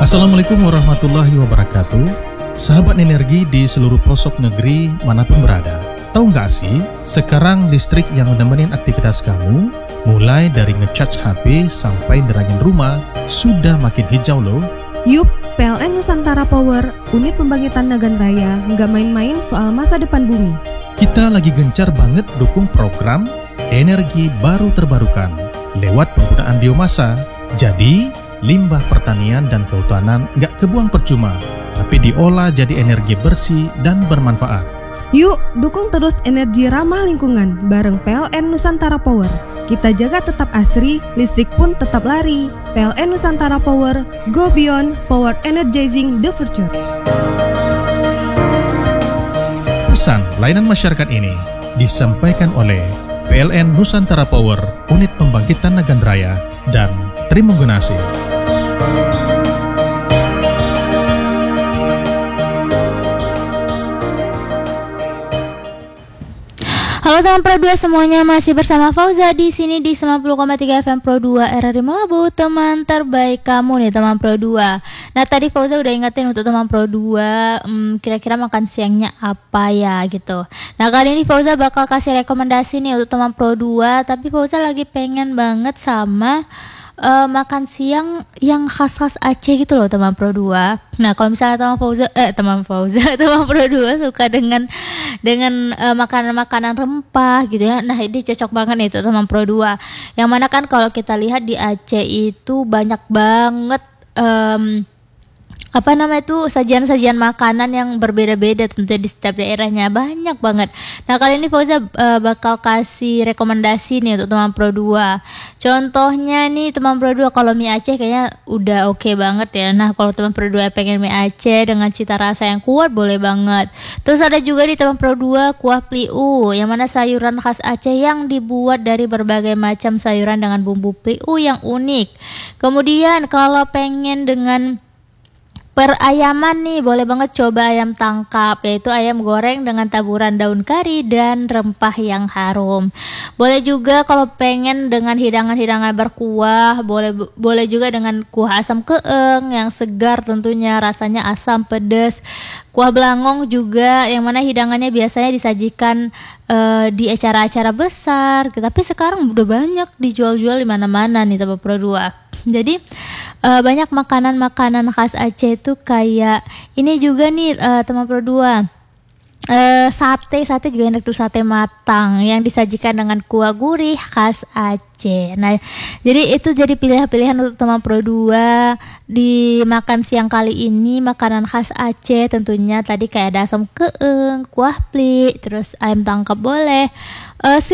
Assalamualaikum warahmatullahi wabarakatuh. Sahabat energi di seluruh pelosok negeri manapun berada. Tahu nggak sih, sekarang listrik yang menemenin aktivitas kamu, mulai dari ngecharge HP sampai nerangin rumah, sudah makin hijau loh. Yup, PLN Nusantara Power, unit pembangkitan Nagan Raya, nggak main-main soal masa depan bumi. Kita lagi gencar banget dukung program energi baru terbarukan lewat penggunaan biomasa. Jadi, limbah pertanian dan kehutanan nggak kebuang percuma, tapi diolah jadi energi bersih dan bermanfaat. Yuk, dukung terus energi ramah lingkungan bareng PLN Nusantara Power. Kita jaga tetap asri, listrik pun tetap lari. PLN Nusantara Power, go beyond, power energizing the future. Pesan layanan masyarakat ini disampaikan oleh PLN Nusantara Power, unit pembangkitan Nagan Raya, dan Trimunggunasi. Halo teman Pro 2 semuanya, masih bersama Fauza di sini di 90,3 FM Pro 2 RRI Melabu, teman terbaik kamu nih teman Pro 2. Nah tadi Fauza udah ingetin untuk teman Pro 2 kira-kira makan siangnya apa ya gitu. Nah kali ini Fauza bakal kasih rekomendasi nih untuk teman Pro 2, tapi Fauza lagi pengen banget sama makan siang yang khas-khas Aceh gitu loh teman Pro 2. Nah kalau misalnya teman Pro 2 suka dengan makanan-makanan rempah gitu ya, nah ini cocok banget nih tuh teman Pro 2. Yang mana kan kalau kita lihat di Aceh itu banyak banget sajian-sajian makanan yang berbeda-beda tentunya di setiap daerahnya, banyak banget. Nah kali ini Fauza bakal kasih rekomendasi nih untuk teman Pro 2. Contohnya nih teman Pro 2, kalau mie Aceh kayaknya udah oke banget ya. Nah kalau teman Pro 2 pengen mie Aceh dengan cita rasa yang kuat, boleh banget. Terus ada juga di teman Pro 2 kuah pliu, yang mana sayuran khas Aceh yang dibuat dari berbagai macam sayuran dengan bumbu pliu yang unik. Kemudian kalau pengen dengan perayaman nih, boleh banget coba ayam tangkap, yaitu ayam goreng dengan taburan daun kari dan rempah yang harum. Boleh juga kalau pengen dengan hidangan-hidangan berkuah, boleh juga dengan kuah asam keeng yang segar tentunya, rasanya asam pedas. Kuah belangong juga, yang mana hidangannya biasanya disajikan di acara-acara besar, tapi sekarang udah banyak dijual-jual di mana-mana nih teman Pro 2. Jadi banyak makanan-makanan khas Aceh itu kayak ini juga nih teman Pro 2. Sate juga enak tuh, sate matang yang disajikan dengan kuah gurih khas Aceh. Nah, jadi itu jadi pilihan-pilihan untuk teman Pro 2 di makan siang kali ini. Makanan khas Aceh tentunya tadi kayak ada asam keeng, kuah pli, terus ayam tangkap boleh.